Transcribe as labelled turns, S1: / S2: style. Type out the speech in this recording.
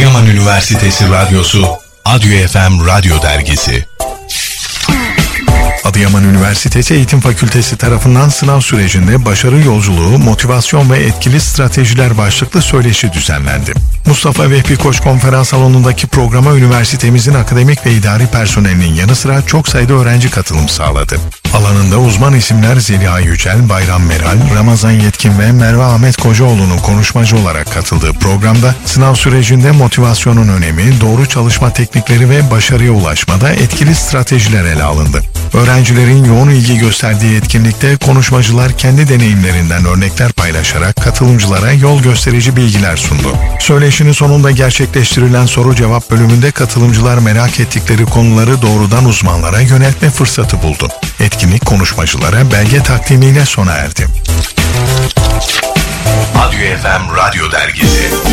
S1: Adıyaman Üniversitesi Radyosu, Adyo FM Radyo Dergisi. Adıyaman Üniversitesi Eğitim Fakültesi tarafından sınav sürecinde başarı yolculuğu, motivasyon ve etkili stratejiler başlıklı söyleşi düzenlendi. Mustafa Vehbi Koç Konferans Salonu'ndaki programa üniversitemizin akademik ve idari personelinin yanı sıra çok sayıda öğrenci katılım sağladı. Alanında uzman isimler Zeliha Yücel, Bayram Meral, Ramazan Yetkin ve Merve Ahmet Kocaoğlu'nun konuşmacı olarak katıldığı programda sınav sürecinde motivasyonun önemi, doğru çalışma teknikleri ve başarıya ulaşmada etkili stratejiler ele alındı. Öğrencilerin yoğun ilgi gösterdiği etkinlikte konuşmacılar kendi deneyimlerinden örnekler paylaşarak katılımcılara yol gösterici bilgiler sundu. Söyleşinin sonunda gerçekleştirilen soru-cevap bölümünde katılımcılar merak ettikleri konuları doğrudan uzmanlara yöneltme fırsatı buldu. Etkinlik konuşmacılara belge takdimiyle sona erdi. Adyo FM Radyo Dergisi.